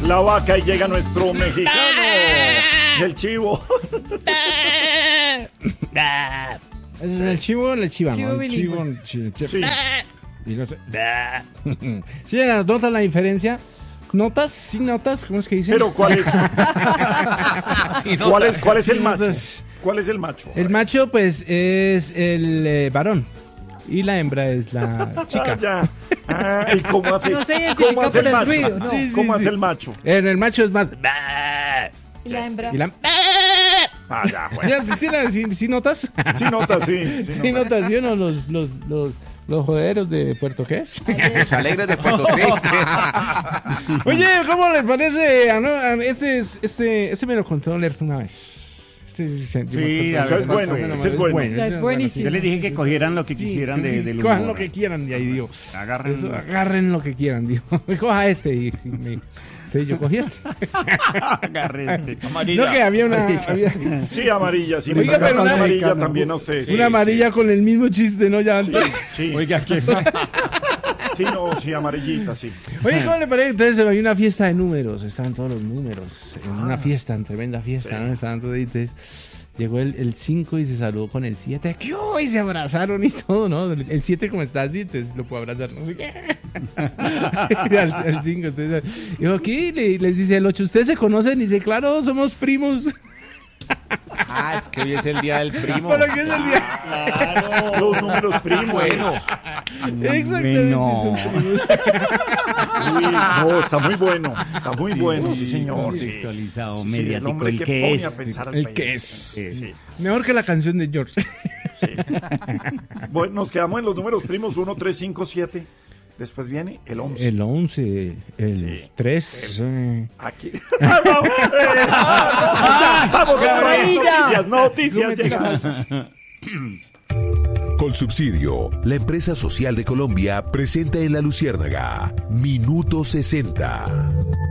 la vaca y llega nuestro mexicano, el chivo. ¿Es el chivo o el chiva? Chivo ¿no? El chivo, Sí. y no sé. ¿Sí notas la diferencia? ¿Notas? ¿Sí notas? ¿Cómo es que dicen? Pero ¿cuál es? Sí, ¿Cuál es el Sí, macho? notas. ¿Cuál es el macho? El macho, pues, es el varón. Y la hembra es la chica. ¿Y cómo hace? No se identifica ¿Cómo hace por el el macho? ruido, no. ¿Cómo hace el macho? El macho es más... Y la hembra. Y la... Ya, bueno. ¿Sí notas? Sí nota, sí. Sí notas, ¿sí o no? Los joderos de Puerto ¿qué es? Los alegres de Puerto Triste. Oye, ¿cómo les parece? Este me lo contó Lerto una vez. Eso es bueno, eso es bueno. Es buenísimo. Yo les dije que cogieran lo que quisieran del humor. Cojan lo que quieran de ahí, digo. Agarren lo que quieran, digo. Coja este. Y sí, yo cogí este. Agarre amarilla. No, que había una... Sí, amarilla. Sí, Oiga, pero una amarilla también a ustedes. una amarilla con el mismo chiste, ¿no? Ya Sí. Oiga, ¿qué? Sí, amarillita, sí. Oye, ¿cómo le parece? Entonces hay una fiesta de números, estaban todos los números, en una fiesta, en tremenda fiesta, Sí. ¿no? Estaban toditos. Llegó el 5 y se saludó con el 7, y se abrazaron y todo, ¿no? El 7 como está así, entonces lo puedo abrazar, no sé qué. al 5, entonces dijo, ¿qué? Les dice el 8, ¿ustedes se conocen? Y dice, claro, somos primos. Es que hoy es el día del primo. ¿Para qué es el día? Claro, los números primos. Bueno. Exactamente. No. Uy, no, está muy bueno. Está muy bueno, sí, señor. Contextualizado, Sí, mediático, hombre el que que pone es. a pensar al El país. que es. Sí. Mejor que la canción de George. Sí. Bueno, nos quedamos en los números primos 1, 3, 5, 7. Después viene el 11. El 11, el Sí. 3. Aquí. Vamos a noticias llegan. Colsubsidio, la empresa social de Colombia, presenta en La Luciérnaga Minuto 60.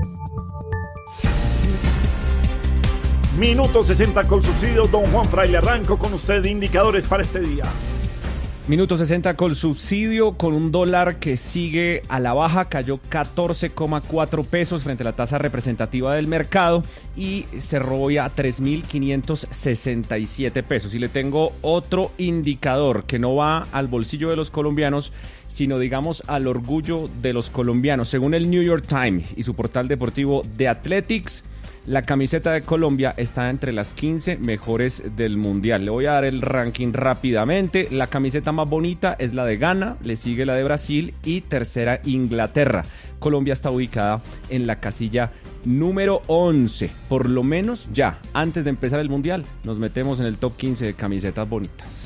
Minuto 60 con subsidio. Don Juan Fraile, arranco con usted indicadores para este día. Minuto 60 con subsidio, con un dólar que sigue a la baja, cayó 14,4 pesos frente a la tasa representativa del mercado y cerró hoy a 3.567 pesos. Y le tengo otro indicador que no va al bolsillo de los colombianos, sino digamos al orgullo de los colombianos. Según el New York Times y su portal deportivo The Athletics, la camiseta de Colombia está entre las 15 mejores del mundial. Le voy a dar el ranking rápidamente. La camiseta más bonita es la de Ghana, le sigue la de Brasil y tercera Inglaterra. Colombia está ubicada en la casilla número 11. Por lo menos ya, antes de empezar el mundial, nos metemos en el top 15 de camisetas bonitas.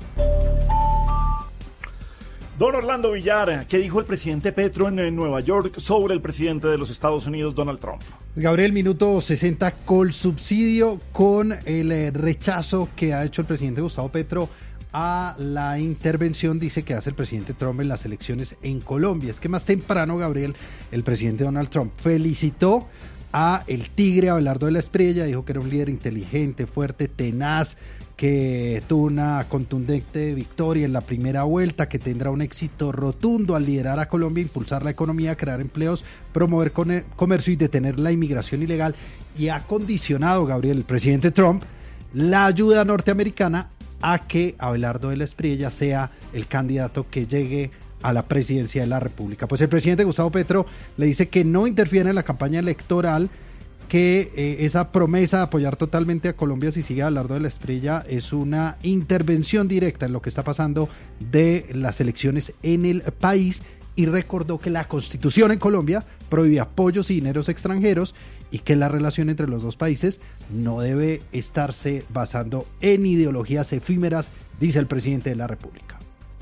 Don Orlando Villar, ¿qué dijo el presidente Petro en Nueva York sobre el presidente de los Estados Unidos, Donald Trump? Gabriel, minuto 60 Colsubsidio con el rechazo que ha hecho el presidente Gustavo Petro a la intervención, dice, que hace el presidente Trump en las elecciones en Colombia. Es que más temprano, Gabriel, el presidente Donald Trump felicitó a el tigre Abelardo de la Espriella, dijo que era un líder inteligente, fuerte, tenaz, que tuvo una contundente victoria en la primera vuelta, que tendrá un éxito rotundo al liderar a Colombia, impulsar la economía, crear empleos, promover comercio y detener la inmigración ilegal, y ha condicionado, Gabriel, el presidente Trump, la ayuda norteamericana a que Abelardo de la Espriella sea el candidato que llegue a la presidencia de la República. Pues el presidente Gustavo Petro le dice que no interfiere en la campaña electoral, que esa promesa de apoyar totalmente a Colombia si sigue Abelardo de la Espriella es una intervención directa en lo que está pasando de las elecciones en el país, y recordó que la Constitución en Colombia prohíbe apoyos y dineros extranjeros y que la relación entre los dos países no debe estarse basando en ideologías efímeras, dice el presidente de la República.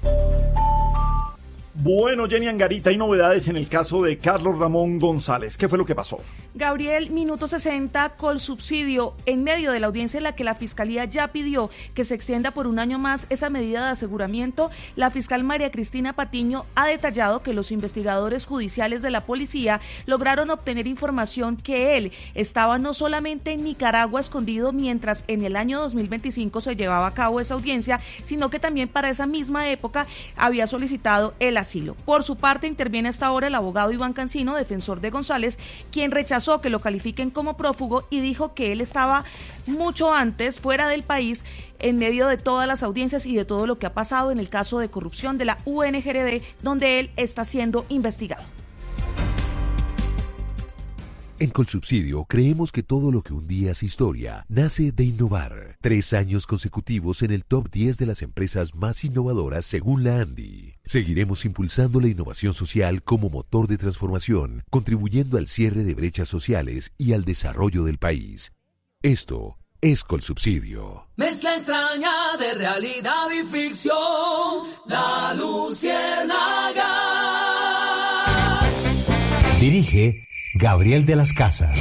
Bueno, Jenny Angarita, hay novedades en el caso de Carlos Ramón González. ¿Qué fue lo que pasó? Gabriel, minuto 60, Colsubsidio, en medio de la audiencia en la que la Fiscalía ya pidió que se extienda por un año más esa medida de aseguramiento, la fiscal María Cristina Patiño ha detallado que los investigadores judiciales de la policía lograron obtener información que él estaba no solamente en Nicaragua escondido mientras en el año 2025 se llevaba a cabo esa audiencia, sino que también para esa misma época había solicitado el asilo. Por su parte, interviene hasta ahora el abogado Iván Cancino, defensor de González, quien rechazó rechazó que lo califiquen como prófugo y dijo que él estaba mucho antes fuera del país en medio de todas las audiencias y de todo lo que ha pasado en el caso de corrupción de la UNGRD, donde él está siendo investigado. En Colsubsidio creemos que todo lo que un día es historia nace de innovar. 3 años consecutivos en el top 10 de las empresas más innovadoras según la ANDI. Seguiremos impulsando la innovación social como motor de transformación, contribuyendo al cierre de brechas sociales y al desarrollo del país. Esto es Colsubsidio. Mezcla extraña de realidad y ficción, La Luciérnaga. Dirige Gabriel de las Casas.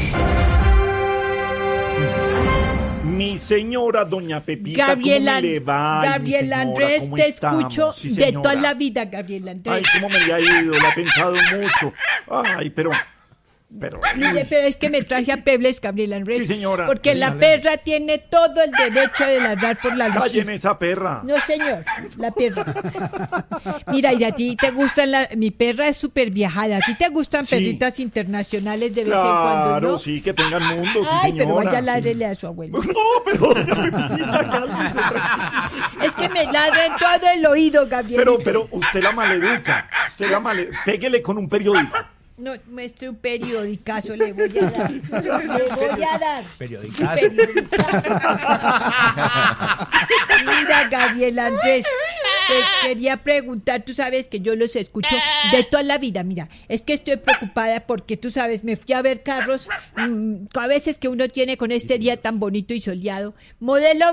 Mi señora doña Pepita, Gabriel, ¿cómo me le va? Gabriel señora, Andrés, ¿cómo te estamos? escucho Sí, de señora. toda la vida, Gabriel Andrés. Ay, cómo me le ha ido, la he pensado mucho. Ay, pero... Mire, pero es que me traje a Pebles, Gabriel Andrés. Sí, señora. Porque la perra tiene todo el derecho de ladrar por la luz. Callen esa perra. No, señor, la perra. Mira, y a ti te gustan mi perra es súper viajada. ¿A ti te gustan Sí. perritas internacionales de vez en cuando, Claro, no? sí, que tengan mundo, sí, Ay, pero señora. vaya sí. ládrele a su abuelo. No, pero doña Pepita, cálmese, tranquila. Es que me ladra en todo el oído, Gabriel. Pero usted la maleduca. Péguele con un periódico. No, muestre un periodicazo, le voy a dar. Le voy a dar. Periodicazo. Mira, Gabriel Andrés, te quería preguntar, tú sabes que yo los escucho de toda la vida, mira, es que estoy preocupada porque tú sabes, me fui a ver carros, a veces que uno tiene con este día tan bonito y soleado, modelo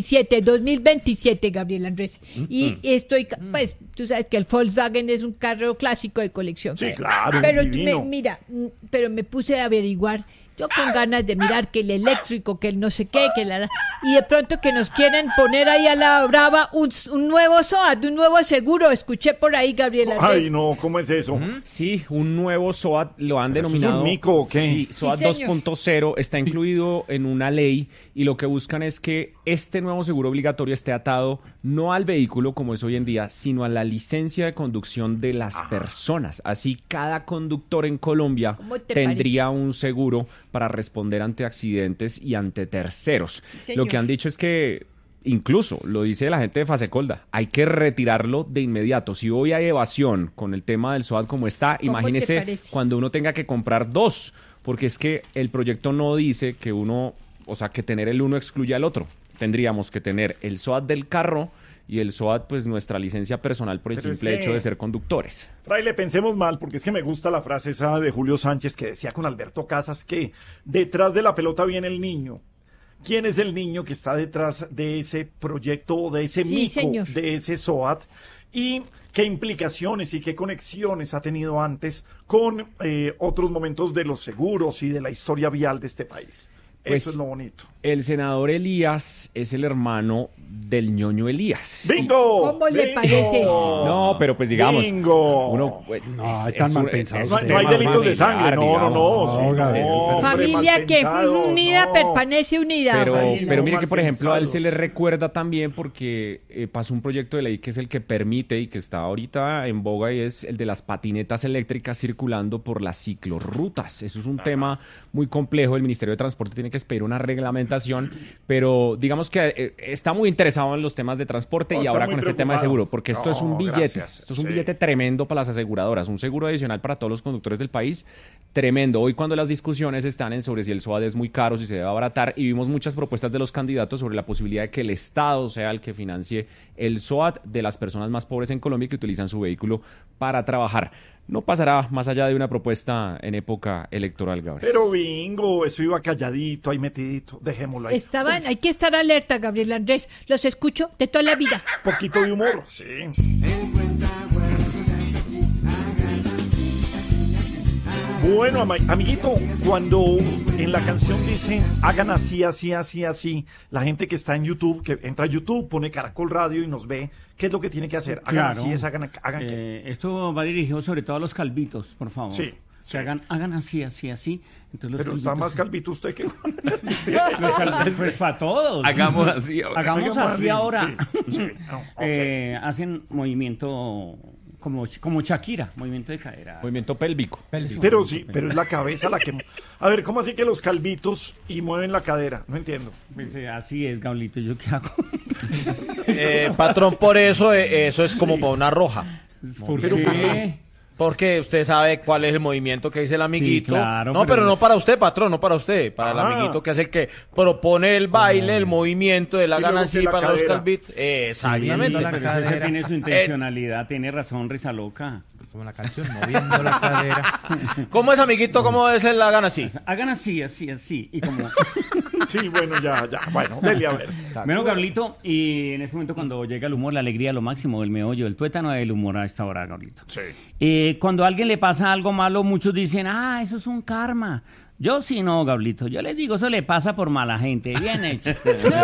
2027, Gabriel Andrés, y estoy, pues, tú sabes que el Volkswagen es un carro clásico de colección. Sí, claro, pero divino. mira, pero me puse a averiguar. Yo con ganas de mirar que el eléctrico, que el no sé qué, que y de pronto que nos quieren poner ahí a la brava un nuevo SOAT, un nuevo seguro. Escuché por ahí, Gabriel Andrés. Ay, no, ¿cómo es eso? Sí, un nuevo SOAT lo han ¿Eso es denominado. un mico o qué? Sí, SOAT Sí, señor. 2.0 está incluido en una ley y lo que buscan es que este nuevo seguro obligatorio esté atado no al vehículo como es hoy en día, sino a la licencia de conducción de las personas. Así cada conductor en Colombia ¿Cómo te tendría un seguro para responder ante accidentes y ante terceros. señor. Lo que han dicho es que incluso, lo dice la gente de Fasecolda, hay que retirarlo de inmediato. Si hoy hay evasión con el tema del SOAT como está, ¿Cómo te imagínese parece? cuando uno tenga que comprar dos, porque es que el proyecto no dice que uno, o sea, que tener el uno excluye al otro. Tendríamos que tener el SOAT del carro y el SOAT, pues nuestra licencia personal por el Pero es simple que- hecho de ser conductores. Fraile, pensemos mal, porque es que me gusta la frase esa de Julio Sánchez que decía con Alberto Casas que detrás de la pelota viene el niño. ¿Quién es el niño que está detrás de ese proyecto, de ese Sí, mico, señor. de ese SOAT? ¿Y qué implicaciones y qué conexiones ha tenido antes con otros momentos de los seguros y de la historia vial de este país? Pues, Eso es lo bonito. El senador Elías es el hermano del ñoño Elías. ¡Bingo! ¿Cómo le ¡Bingo! parece? No, pero pues digamos, ¡Bingo! uno No, tan mal pensado No, usted. no hay delitos de sangre, no, No, Gabriel, hombre, Familia mal que pensado, unida no. permanece unida. Pero Gabriel. mire que, por ejemplo, a él pensados. se le recuerda también porque pasó un proyecto de ley que es el que permite y que está ahorita en boga y es el de las patinetas eléctricas circulando por las ciclorrutas. Eso es un tema muy complejo. El Ministerio de Transporte tiene que expedir una reglamentación, pero digamos que está muy interesado en los temas de transporte No, y está ahora muy con este tema de preocupado. seguro, porque esto es un No, billete. gracias. Esto es un Sí. billete tremendo para las aseguradoras, un seguro adicional para todos los conductores del país, tremendo. Hoy cuando las discusiones están en sobre si el SOAT es muy caro, si se debe abaratar, y vimos muchas propuestas de los candidatos sobre la posibilidad de que el Estado sea el que financie el SOAT de las personas más pobres en Colombia que utilizan su vehículo para trabajar. No pasará más allá de una propuesta en época electoral, Gabriel. Pero bingo, eso iba calladito, ahí metidito, dejémoslo ahí. Hay que estar alerta, Gabriel Andrés. Los escucho de toda la vida. Poquito de humor, sí. Bueno, amiguito, cuando en la canción dice hagan así, así, así, así, la gente que está en YouTube, que entra a YouTube, pone Caracol Radio y nos ve, ¿qué es lo que tiene que hacer? Hagan Claro. así, hagan qué. Esto va dirigido sobre todo a los calvitos, por favor. Sí, Se hagan así, así, así. Entonces los Pero está calvitos más se- calvito usted que... Los calvitos, pues para todos. Hagamos así ahora. Hagamos así ahora. Sí, sí. No, ok. Hacen movimiento como Shakira, movimiento de cadera. Movimiento pélvico. Pero sí, pero es la cabeza la que... A ver, ¿cómo así que los calvitos y mueven la cadera? No entiendo. Pues, así es, Gablito, ¿yo qué hago? Patrón, por eso eso es como para una roja. ¿Por Pero, qué? Porque usted sabe cuál es el movimiento que dice el amiguito. Sí, claro, no, pero pero no para usted, patrón, no para usted. Para el amiguito que es el que propone el baile, el movimiento de la Y luego ganancia que la para los cadera. calvitos. Exactamente. la Pero ese cadera. tiene su intencionalidad, tiene razón, risa loca. Como la canción, moviendo la cadera. ¿Cómo es, amiguito? ¿Cómo es la gana así? Hagan así, y como... Sí, bueno, ya. Bueno, dele a ver. Bueno, Gablito, y en este momento cuando llega el humor, la alegría, lo máximo, el meollo, el tuétano del humor a esta hora, Gablito. Sí. Cuando a alguien le pasa algo malo, muchos dicen, eso es un karma. Yo sí no, Gablito. Yo les digo, eso le pasa por mala gente. Bien hecho. Pero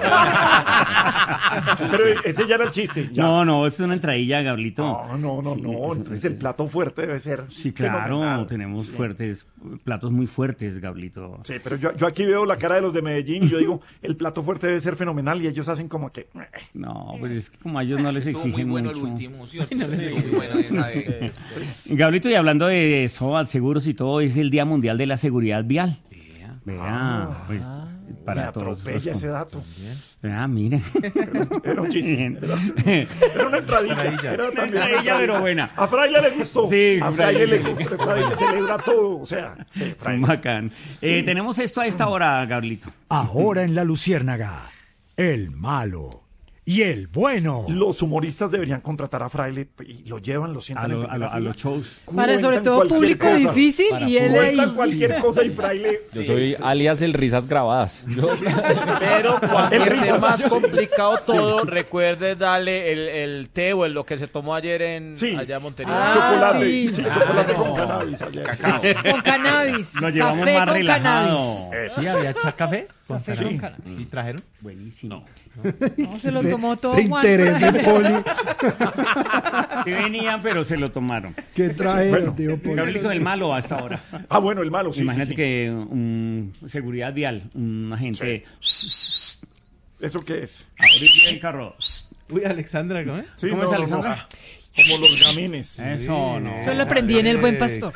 ese ya era el chiste. Ya. No, es una entradilla, Gablito. No. Entonces el plato fuerte debe ser. Sí, claro, fenomenal. tenemos platos muy fuertes, Gablito. Sí, pero yo aquí veo la cara de los de Medellín y yo digo, el plato fuerte debe ser fenomenal y ellos hacen como que... No, pues es que como a ellos no les exigen muy bueno mucho. el último, ¿cierto? Muy bueno esa de... Gablito, y hablando de SOAT, seguros y todo, es el Día Mundial de la Seguridad Vial. Vea, pues para me todos. atropella ese dato. Vea, mire. Era un chiste. Era una entradilla. Era Una entradilla, pero buena. A Fraile le gustó. Sí, a Fraile le gustó. Fraile celebra todo. O sea, sí, Son Fraile. bacán. Tenemos esto a esta hora, Gablito. Ahora en La Luciérnaga, el malo y el bueno. Los humoristas deberían contratar a Fraile y lo llevan, lo sientan en primera A fila. los shows. Para sobre Cuentan todo cualquier público cosa. difícil y él ahí. Cuentan cualquier cosa y Fraile... Yo soy alias el risas grabadas. Pero cuando El esté risas. más complicado todo, recuerde darle el té o lo que se tomó ayer allá en Montería. Chocolate. sí. Sí, chocolate con cannabis. ayer. Con cannabis. Lo llevamos Café más con relajado. cannabis. Sí, había café. Café con cannabis. ¿Y trajeron? Buenísimo. No, se lo tomó todo Ese Juan. interés de Poli. Sí venían, pero se lo tomaron. ¿Qué trajeron, Bueno, tío Poli? Gablito, del malo a esta hora. Ah, bueno, el malo, sí. Imagínate sí. que seguridad vial, un agente... ¿Eso qué es? Ahorita el carro. Uy, Alexandra, ¿cómo es? Sí, ¿Cómo no, es, no, Alexandra? no. Como los gamines. Eso no. Eso lo aprendí en El Buen Pastor.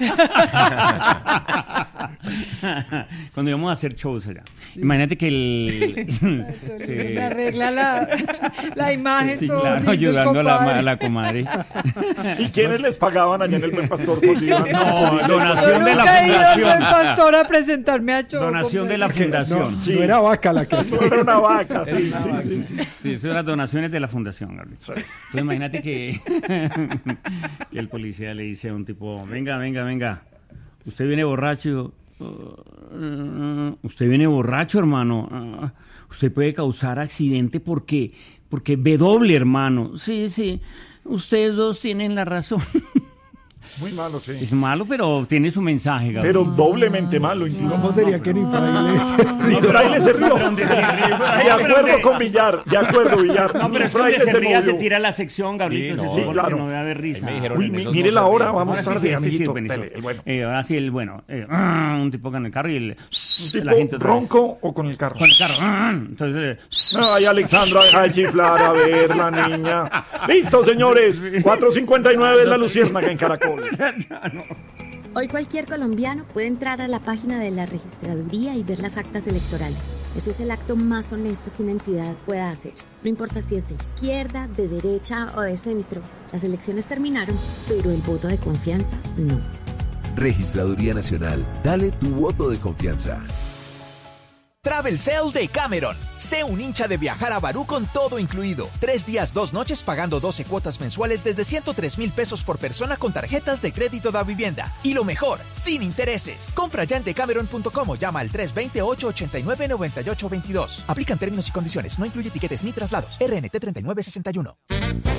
Cuando íbamos a hacer shows allá. Imagínate que Me arregla la imagen. Sí, todo claro, lindo, ayudando a compadre. la comadre. ¿Y quiénes les pagaban allá en el Buen Pastor cuando iban? No, Yo donación de la nunca he ido al Buen fundación. Pastor a presentarme a show. Donación de la compadre. fundación. No, Sí. no era vaca la que No hacía. era una vaca, sí. Sí, eso son las donaciones de la fundación, Gabriel. Sí. Entonces imagínate que el policía le dice a un tipo, venga, usted viene borracho. Usted viene borracho, hermano. Usted puede causar accidente porque ve doble, hermano. Sí, ustedes dos tienen la razón. Muy malo, sí. Es malo, pero tiene su mensaje, Gabriel. Pero doblemente malo, incluso. ¿Cómo sería que ni Fraile Ni Fraile se rió. Donde se ríe, De acuerdo con Villar, Villar. No, pero Ni es que donde Fraile se ría se movió. tira la sección, Gabriel. Sí, no. Se Sí, supone claro. que no debe haber risa. Ahí me dijeron Uy, en esos mire no la se hora, ríe. vamos Ahora tarde, sí amiguito. sirve, Dele, el bueno. ahora sí, el bueno. Un tipo con el carro y el... ¿Tipo la gente otra vez. ronco o con el carro? Con el carro. Entonces... Ay, Alexandra, deja de chiflar, a ver, la niña. Listo, señores. 4:59 es la Luciérnaga en Caracol. Hoy cualquier colombiano puede entrar a la página de la registraduría y ver las actas electorales. Eso es el acto más honesto que una entidad pueda hacer. No importa si es de izquierda, de derecha o de centro. Las elecciones terminaron, pero el voto de confianza no. Registraduría Nacional. Dale tu voto de confianza. Travel Sale de Cameron. Sé un hincha de viajar a Barú con todo incluido. 3 días, 2 noches pagando 12 cuotas mensuales desde 103,000 pesos por persona con tarjetas de crédito da vivienda. Y lo mejor, sin intereses. Compra ya en decameron.com o llama al 320-889-9822. Aplican términos y condiciones. No incluye tiquetes ni traslados. RNT 3961.